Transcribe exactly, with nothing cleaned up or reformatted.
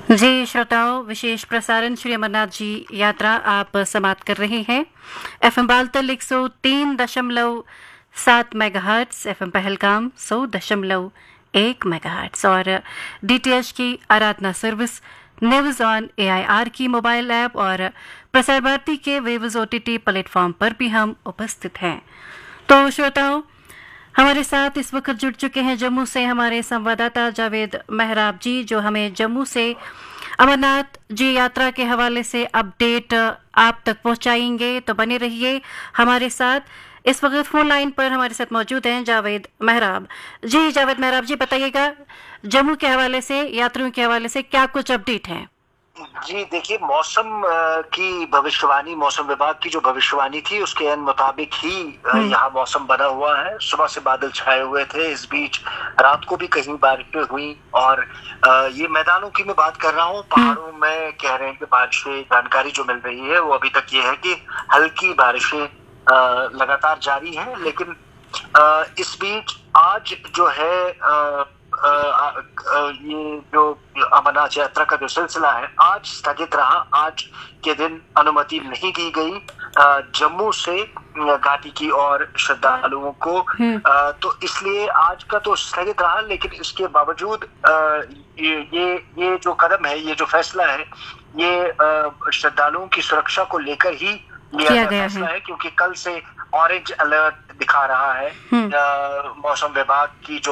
जी श्रोताओं, विशेष प्रसारण श्री अमरनाथ जी यात्रा आप समाप्त कर रहे हैं। एफएम बालतल एक सौ तीन दशमलव सात मेगाहर्ट्ज, एफएम पहलगाम सौ दशमलव एक मेगाहर्ट्ज और डीटीएच की आराधना सर्विस, न्यूज ऑन एआईआर की मोबाइल ऐप और प्रसार भारती के वेव्स ओटीटी प्लेटफॉर्म पर भी हम उपस्थित हैं। तो श्रोताओं, हमारे साथ इस वक्त जुड़ चुके हैं जम्मू से हमारे संवाददाता जावेद मेहराब जी, जो हमें जम्मू से अमरनाथ जी यात्रा के हवाले से अपडेट आप तक पहुंचाएंगे। तो बने रहिए हमारे साथ। इस वक्त फोन लाइन पर हमारे साथ मौजूद हैं जावेद मेहराब जी। जावेद मेहराब जी, बताइएगा जम्मू के हवाले से, यात्रियों के हवाले से क्या कुछ अपडेट है? जी देखिए, मौसम की भविष्यवाणी, मौसम विभाग की जो भविष्यवाणी थी उसके मुताबिक ही यहाँ मौसम बना हुआ है। सुबह से बादल छाए हुए थे, इस बीच रात को भी कहीं बारिशें हुई और ये मैदानों की मैं बात कर रहा हूँ। पहाड़ों में कह रहे हैं कि बारिशें, जानकारी जो मिल रही है वो अभी तक ये है कि हल्की बारिशें लगातार जारी हैं। लेकिन इस बीच आज जो है आ, आ, आ, ये जो अमरनाथ यात्रा का जो सिलसिला है आज स्थगित रहा। आज के दिन अनुमति नहीं दी गई जम्मू से घाटी की और श्रद्धालुओं को, आ, तो इसलिए आज का तो स्थगित रहा। लेकिन इसके बावजूद आ, ये ये ये जो कदम है, ये जो फैसला है, ये श्रद्धालुओं की सुरक्षा को लेकर ही लिया गया फैसला है, क्योंकि कल से ऑरेंज अलर्ट दिखा रहा है मौसम विभाग की जो